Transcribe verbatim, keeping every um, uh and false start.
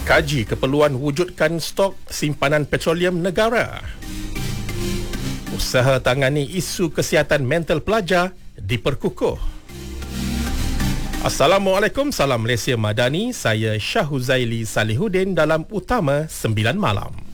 Kaji keperluan wujudkan stok simpanan petroleum negara. Usaha tangani isu kesihatan mental pelajar diperkukuh. Assalamualaikum, salam Malaysia Madani. Saya Syah Huzaili Salihuddin dalam Utama sembilan Malam.